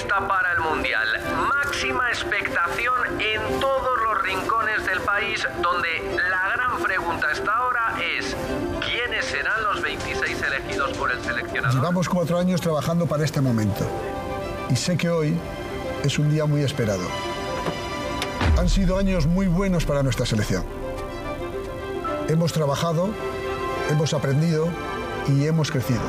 lista para el Mundial. Máxima expectación en todos los rincones del país, donde la gran pregunta hasta ahora es: ¿quiénes serán los 26 elegidos por el seleccionador? Llevamos 4 años trabajando para este momento y sé que hoy es un día muy esperado. Han sido años muy buenos para nuestra selección. Hemos trabajado, hemos aprendido y hemos crecido.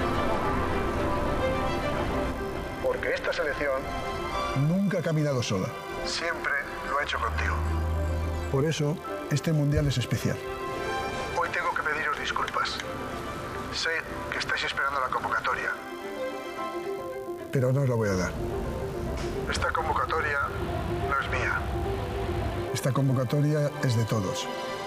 Porque esta selección nunca ha caminado sola. Siempre lo ha hecho contigo. Por eso, este Mundial es especial. Hoy tengo que pediros disculpas. Sé que estáis esperando la convocatoria, pero no os la voy a dar. Esta convocatoria no es mía. Esta convocatoria és de todos.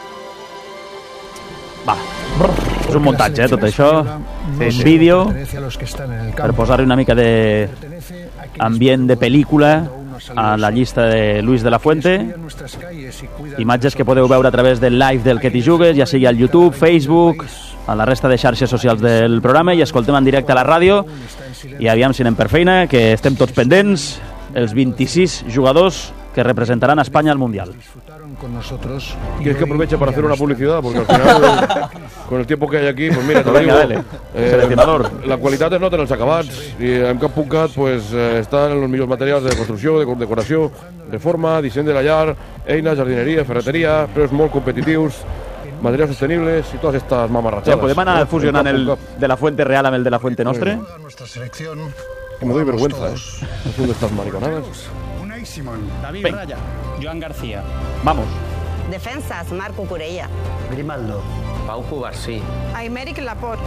Va, és un muntatge, tot això, un vídeo, per posar-hi una mica d'ambient de pel·lícula a la llista de Luis de la Fuente. Imatges que podeu veure a través del live del Que t'hi jugues, ja sigui al YouTube, Facebook, a la resta de xarxes socials del programa, i escoltem en directe a la ràdio, i aviam si anem per feina, que estem tots pendents, els 26 jugadors que representarán a España al Mundial. ¿Quieres que aproveche para hacer una publicidad? Porque al final, con el tiempo que hay aquí, pues mira, te digo, dale. Seleccionador. La qualitat es nota en els acabats, i en Camp.cat pues, estan els millors materials de construcció, de decoració, reforma, disseny de la llar, eines, jardineria, ferreteria, preus molt competitius, materials sostenibles i totes estas mamarratxades. Ja, podem anar fusionant el de la Fuente real amb el de la Fuente nostre? Que me doy vergüenza, haciendo estas mariconadas. Simón, David Ven. Raya, Joan García. Vamos. Defensas, Marco Curella. Grimaldo. Pau Cubarsí. Aymeric Laporte.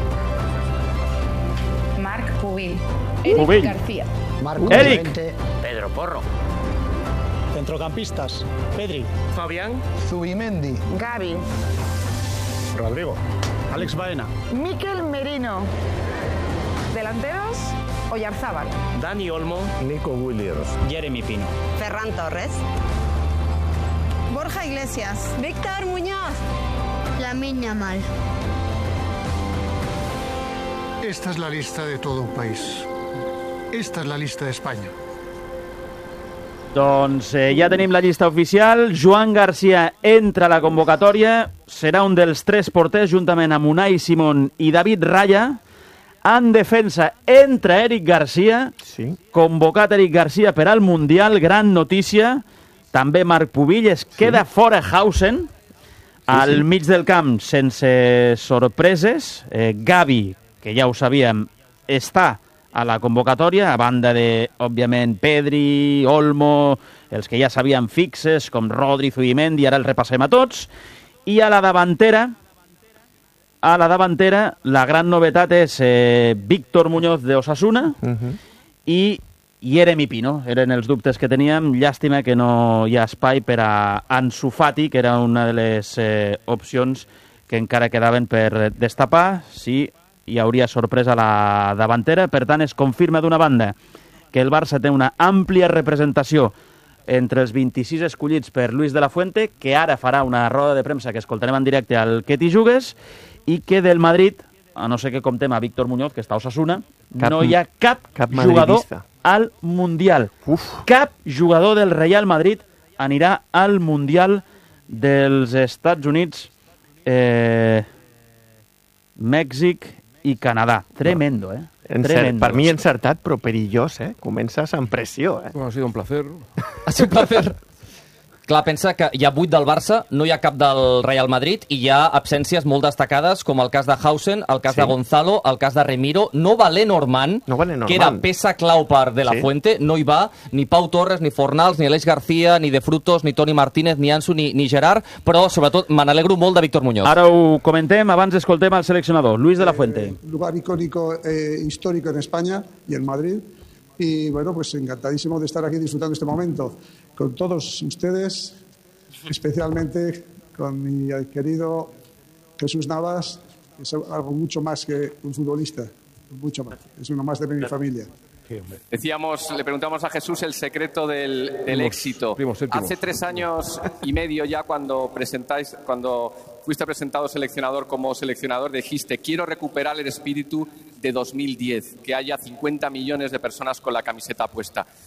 Marc Pubil. Pubil. Eric García. Marcos Eric. Llorente. Pedro Porro. Centrocampistas. Pedri. Fabián. Zubimendi. Gavi. Rodrigo. Alex Baena. Mikel Merino. Delanteros, Oyarzábal. Dani Olmo. Nico Williams. Jeremy Pino. Ferran Torres. Borja Iglesias. Víctor Muñoz. Lamine Yamal. Esta es la lista de todo un país. Esta es la lista de España. Doncs ja tenim la llista oficial. Joan García entra a la convocatòria. Serà un dels 3 porters, juntament amb Unai Simón i David Raya. En defensa entra Eric García, sí. Convocat Eric García per al Mundial, gran notícia. També Marc Pubil, es queda fora Hausen, al mig del camp sense sorpreses. Gavi, que ja ho sabíem, està a la convocatòria, a banda de, òbviament, Pedri, Olmo, els que ja sabíem fixes, com Rodri, Zubimendi, ara els repassem a tots. I a la davantera, la gran novetat és Víctor Muñoz de Osasuna i Jeremy Pino. Eren els dubtes que teníem. Llàstima que no hi ha espai per a Ansu Fati, que era una de les opcions que encara quedaven per destapar. Sí, hi hauria sorpresa a la davantera. Per tant, es confirma d'una banda que el Barça té una àmplia representació entre els 26 escollits per Luis de la Fuente, que ara farà una roda de premsa que escoltarem en directe al Que t'hi jugues, i que del Madrid, a no ser que comptem a Víctor Muñoz, que està a Osasuna, no hi ha cap jugador al Mundial. Cap jugador del Real Madrid anirà al Mundial dels Estats Units, Mèxic i Canadà. Tremendo, Tremendo. Per mi encertat, però perillós, Comences amb pressió, Ha sido un placer. Ha sigut un placer. Clar, pensa que hi ha 8 del Barça, no hi ha cap del Real Madrid i hi ha absències molt destacades, com el cas de Hausen, el cas de Gonzalo, el cas de Remiro. No va Lenormand, que era peça clau per De La Fuente, no hi va ni Pau Torres, ni Fornals, ni Aleix García, ni De Frutos, ni Toni Martínez, ni Ansu, ni Gerard, però sobretot me n'alegro molt de Víctor Muñoz. Ara ho comentem, abans escoltem al seleccionador, Luis de la Fuente. Lugar icónico, histórico en España y en Madrid. Y bueno, pues encantadísimo de estar aquí disfrutando este momento con todos ustedes, especialmente con mi querido Jesús Navas, que es algo mucho más que un futbolista, mucho más, es uno más de mi familia. Le preguntamos a Jesús el secreto del éxito. Hace 3 años y medio ya cuando fuiste presentado seleccionador como seleccionador, dijiste: quiero recuperar el espíritu de 2010, que haya 50 millones de personas con la camiseta puesta.